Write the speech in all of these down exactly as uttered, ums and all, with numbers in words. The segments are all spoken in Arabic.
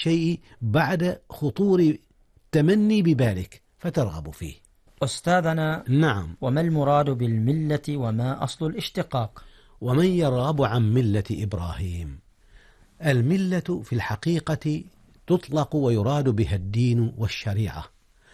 الشيء بعد خطور التمني ببالك فترغب فيه. أستاذنا، نعم. وما المراد بالملة وما أصل الاشتقاق؟ ومن يرغب عن ملة إبراهيم، الملة في الحقيقة تطلق ويراد بها الدين والشريعة،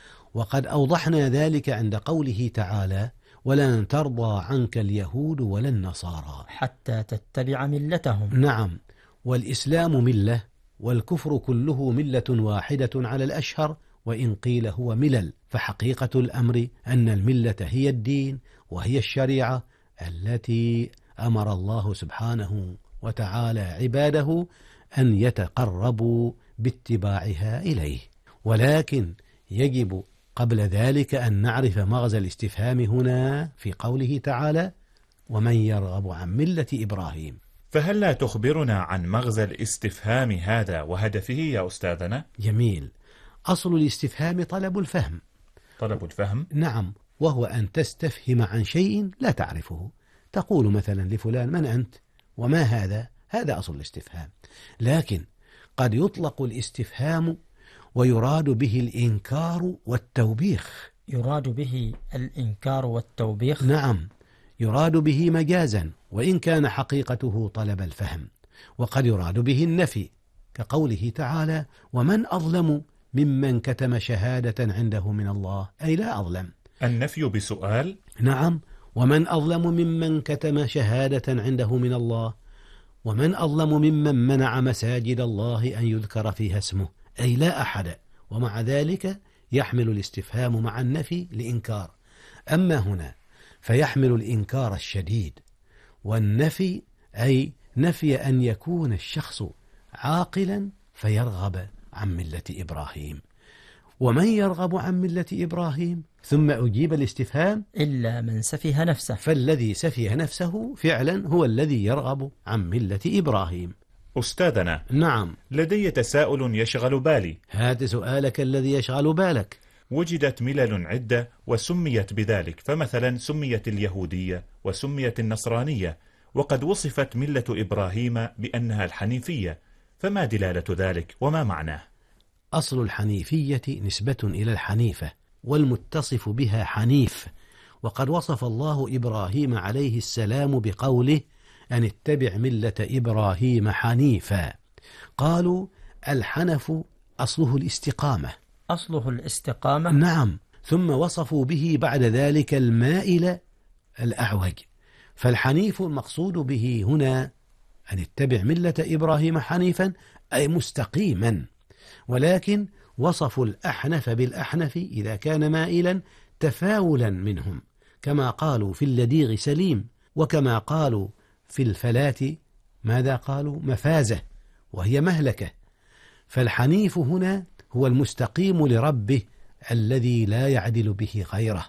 وقد أوضحنا ذلك عند قوله تعالى: ولن ترضى عنك اليهود ولا النصارى حتى تتبع ملتهم. نعم. والإسلام ملة، والكفر كله ملة واحدة على الأشهر، وإن قيل هو ملل، فحقيقة الأمر أن الملة هي الدين وهي الشريعة التي أمر الله سبحانه وتعالى عباده أن يتقربوا باتباعها إليه. ولكن يجب قبل ذلك أن نعرف مغزى الاستفهام هنا في قوله تعالى: ومن يرغب عن ملة إبراهيم. فهل لا تخبرنا عن مغزى الاستفهام هذا وهدفه يا أستاذنا؟ جميل. أصل الاستفهام طلب الفهم. طلب الفهم؟ نعم، وهو أن تستفهم عن شيء لا تعرفه. تقول مثلا لفلان: من أنت؟ وما هذا؟ هذا أصل الاستفهام. لكن قد يطلق الاستفهام ويراد به الإنكار والتوبيخ. يراد به الإنكار والتوبيخ؟ نعم، يراد به مجازا، وإن كان حقيقته طلب الفهم. وقد يراد به النفي، كقوله تعالى: ومن أظلم ممن كتم شهادة عنده من الله، أي لا أظلم. النفي بسؤال؟ نعم. ومن أظلم ممن كتم شهادة عنده من الله، ومن أظلم ممن منع مساجد الله أن يذكر فيها اسمه، أي لا أحد. ومع ذلك يحمل الاستفهام مع النفي لإنكار. أما هنا فيحمل الإنكار الشديد والنفي، أي نفي أن يكون الشخص عاقلا فيرغب عن ملة إبراهيم. ومن يرغب عن ملة إبراهيم، ثم أجيب الاستفهام: إلا من سفه نفسه. فالذي سفه نفسه فعلا هو الذي يرغب عن ملة إبراهيم. أستاذنا، نعم. لدي تساؤل يشغل بالي. هات سؤالك الذي يشغل بالك. وجدت ملل عدة وسميت بذلك، فمثلا سميت اليهودية وسميت النصرانية، وقد وصفت ملة إبراهيم بأنها الحنيفية، فما دلالة ذلك وما معناه؟ أصل الحنيفية نسبة إلى الحنيفة، والمتصف بها حنيف. وقد وصف الله إبراهيم عليه السلام بقوله: أن اتبع ملة إبراهيم حنيفا. قالوا الحنف أصله الاستقامة. أصله الاستقامة؟ نعم. ثم وصفوا به بعد ذلك المائل الأعوج. فالحنيف المقصود به هنا أن اتبع ملة إبراهيم حنيفا، أي مستقيما. ولكن وصفوا الأحنف بالأحنف إذا كان مائلا تفاولا منهم، كما قالوا في اللديغ سليم، وكما قالوا في الفلاة ماذا قالوا؟ مفازة، وهي مهلكة. فالحنيف هنا هو المستقيم لربه الذي لا يعدل به غيره.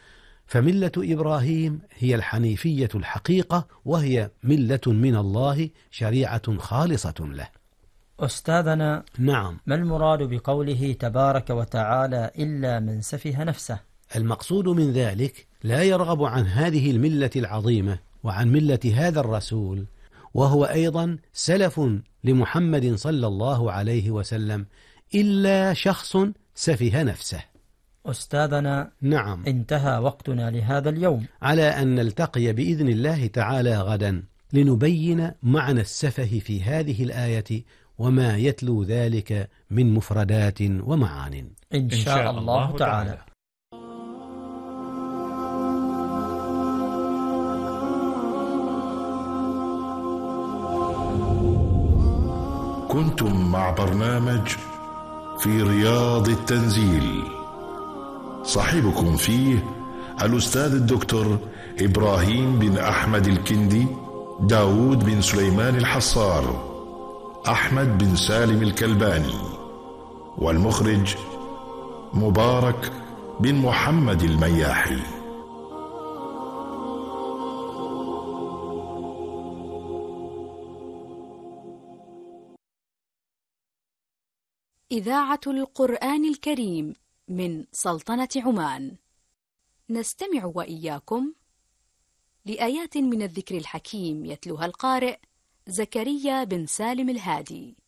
فملة إبراهيم هي الحنيفية الحقيقة، وهي ملة من الله، شريعة خالصة له. أستاذنا، نعم. ما المراد بقوله تبارك وتعالى إلا من سفه نفسه؟ المقصود من ذلك لا يرغب عن هذه الملة العظيمة وعن ملة هذا الرسول، وهو أيضا سلف لمحمد صلى الله عليه وسلم، إلا شخص سفه نفسه. أستاذنا، نعم. انتهى وقتنا لهذا اليوم، على أن نلتقي بإذن الله تعالى غدا لنبين معنى السفه في هذه الآية وما يتلو ذلك من مفردات ومعان إن شاء, إن شاء الله, الله تعالى, تعالى. كنتم مع برنامج في رياض التنزيل، صاحبكم فيه الأستاذ الدكتور إبراهيم بن أحمد الكندي، داود بن سليمان الحصار، أحمد بن سالم الكلباني، والمخرج مبارك بن محمد المياحي. إذاعة القرآن الكريم من سلطنة عمان، نستمع وإياكم لآيات من الذكر الحكيم يتلوها القارئ زكريا بن سالم الهادي.